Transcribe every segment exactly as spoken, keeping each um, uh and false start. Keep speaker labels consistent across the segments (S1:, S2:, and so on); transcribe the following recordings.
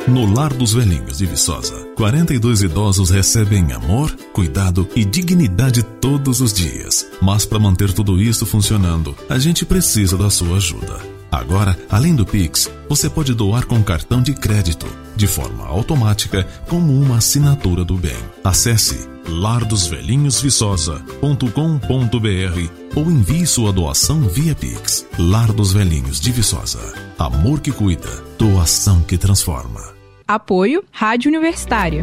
S1: No Lar dos Velhinhos de Viçosa, quarenta e dois idosos recebem amor, cuidado e dignidade todos os dias. Mas para manter tudo isso funcionando, a gente precisa da sua ajuda. Agora, além do Pix, você pode doar com cartão de crédito, de forma automática, como uma assinatura do bem. Acesse lar dos velhinhos viçosa ponto com ponto b r ou envie sua doação via Pix. Lar dos Velhinhos de Viçosa. Amor que cuida, doação que transforma.
S2: Apoio Rádio Universitária.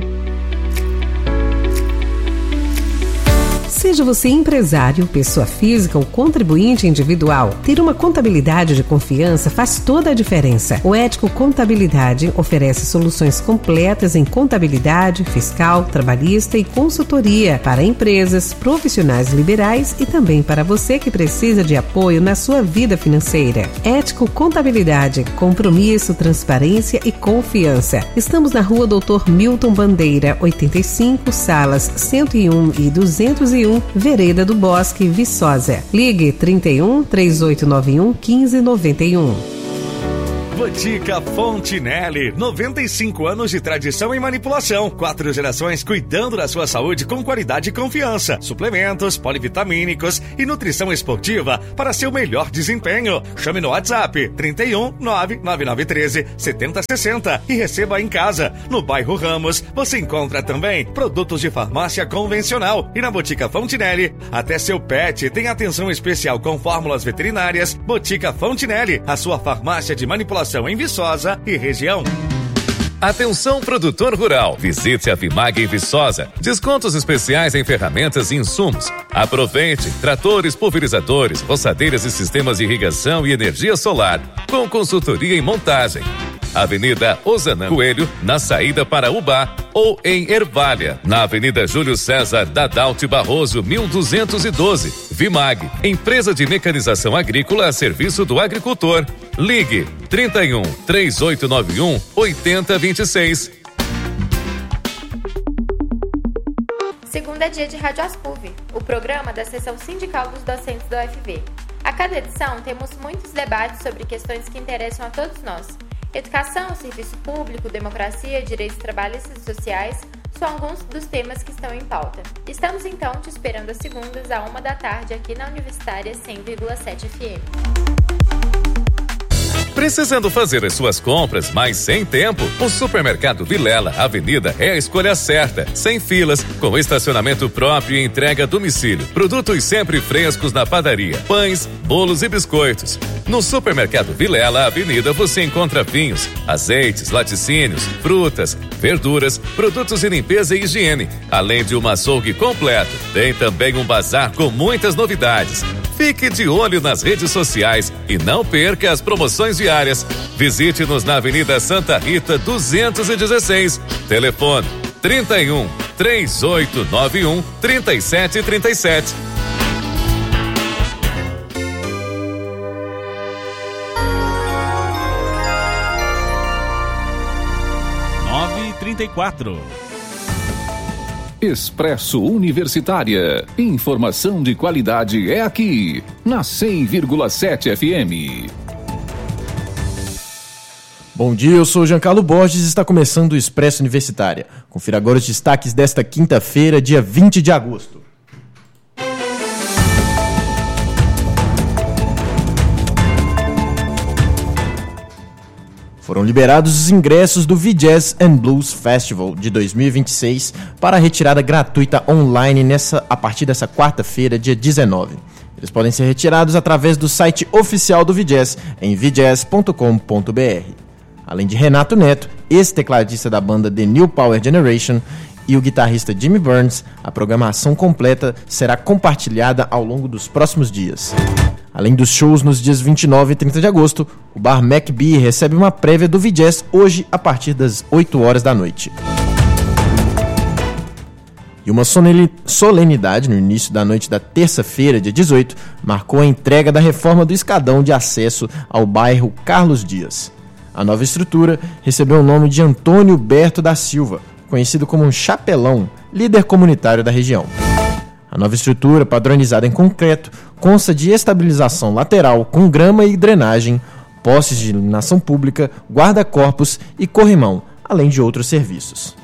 S3: Seja você empresário, pessoa física ou contribuinte individual, ter uma contabilidade de confiança faz toda a diferença. O Ético Contabilidade oferece soluções completas em contabilidade, fiscal, trabalhista e consultoria para empresas, profissionais liberais e também para você que precisa de apoio na sua vida financeira. Ético Contabilidade, compromisso, transparência e confiança. Estamos na Rua Doutor Milton Bandeira, oitenta e cinco, salas cento e um e duzentos e um, Vereda do Bosque, Viçosa. Ligue trinta e um, três oito nove um, quinze noventa e um.
S4: Botica Fontinelli, noventa e cinco anos de tradição em manipulação, quatro gerações cuidando da sua saúde com qualidade e confiança, suplementos, polivitamínicos e nutrição esportiva para seu melhor desempenho. Chame no WhatsApp trinta e um, nove nove nove um três, sete zero seis zero e receba em casa. No bairro Ramos, você encontra também produtos de farmácia convencional e na Botica Fontinelli, até seu pet tem atenção especial com fórmulas veterinárias. Botica Fontinelli, a sua farmácia de manipulação em Viçosa e região.
S5: Atenção, produtor rural. Visite a Vimag em Viçosa. Descontos especiais em ferramentas e insumos. Aproveite tratores, pulverizadores, roçadeiras e sistemas de irrigação e energia solar. Com consultoria em montagem. Avenida Osanã Coelho, na saída para Ubá, ou em Ervalha, na Avenida Júlio César Dadalti Barroso, mil duzentos e doze. Vimag, empresa de mecanização agrícola a serviço do agricultor. Ligue trinta e um, três oito nove um, oito zero dois seis.
S6: Segunda é dia de Rádio Aspuv, o programa da seção sindical dos docentes da U F V. A cada edição temos muitos debates sobre questões que interessam a todos nós. Educação, serviço público, democracia, direitos trabalhistas e sociais são alguns dos temas que estão em pauta. Estamos então te esperando às segundas, à uma da tarde, aqui na Universitária cem vírgula sete F M.
S5: Precisando fazer as suas compras, mas sem tempo? O Supermercado Vilela Avenida é a escolha certa. Sem filas, com estacionamento próprio e entrega a domicílio. Produtos sempre frescos na padaria, pães, bolos e biscoitos. No Supermercado Vilela Avenida você encontra vinhos, azeites, laticínios, frutas, verduras, produtos de limpeza e higiene, além de um açougue completo. Tem também um bazar com muitas novidades. Fique de olho nas redes sociais e não perca as promoções diárias. Visite-nos na Avenida Santa Rita duzentos e dezesseis. Telefone trinta e um, três oito nove um, trinta e sete trinta e sete.
S7: nove e trinta e quatro.
S8: Expresso Universitária. Informação de qualidade é aqui, na cem vírgula sete F M.
S9: Bom dia, eu sou Giancarlo Borges e está começando o Expresso Universitária. Confira agora os destaques desta quinta-feira, dia vinte de agosto. Foram liberados os ingressos do V-Jazz and Blues Festival de dois mil e vinte e seis para a retirada gratuita online nessa, a partir dessa quarta-feira, dia dezenove. Eles podem ser retirados através do site oficial do V-Jazz, em v jazz ponto com ponto b r. Além de Renato Neto, ex-tecladista da banda The New Power Generation, e o guitarrista Jimmy Burns, a programação completa será compartilhada ao longo dos próximos dias. Além dos shows nos dias vinte e nove e trinta de agosto, o Bar McBee recebe uma prévia do V-Jazz hoje a partir das oito horas da noite. E uma solenidade no início da noite da terça-feira, dia dezoito, marcou a entrega da reforma do escadão de acesso ao bairro Carlos Dias. A nova estrutura recebeu o nome de Antônio Berto da Silva, conhecido como Chapelão, líder comunitário da região. A nova estrutura, padronizada em concreto, consta de estabilização lateral com grama e drenagem, postes de iluminação pública, guarda-corpos e corrimão, além de outros serviços.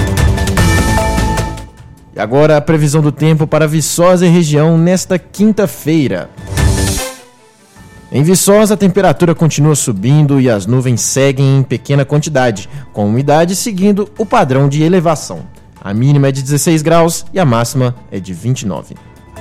S9: E agora a previsão do tempo para Viçosa e região nesta quinta-feira. Em Viçosa, a temperatura continua subindo e as nuvens seguem em pequena quantidade, com a umidade seguindo o padrão de elevação. A mínima é de dezesseis graus e a máxima é de vinte e nove.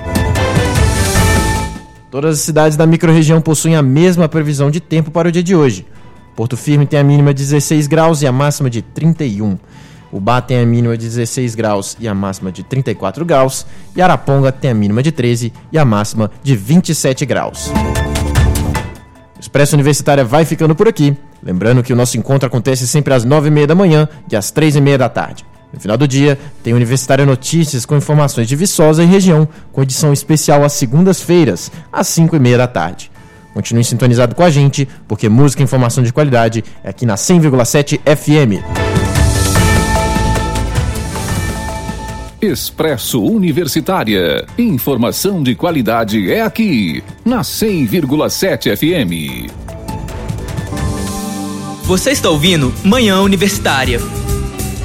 S9: Todas as cidades da microrregião possuem a mesma previsão de tempo para o dia de hoje. Porto Firme tem a mínima de dezesseis graus e a máxima de trinta e um. Ubá tem a mínima de dezesseis graus e a máxima de trinta e quatro graus. E Araponga tem a mínima de treze e a máxima de vinte e sete graus. O Expresso Universitária vai ficando por aqui. Lembrando que o nosso encontro acontece sempre às nove e meia da manhã e às três e meia da tarde. No final do dia, tem Universitária Notícias com informações de Viçosa e região, com edição especial às segundas-feiras, às cinco e meia da tarde. Continue sintonizado com a gente, porque música e informação de qualidade é aqui na cem vírgula sete F M.
S8: Expresso Universitária. Informação de qualidade é aqui, na cem vírgula sete F M.
S10: Você está ouvindo Manhã Universitária.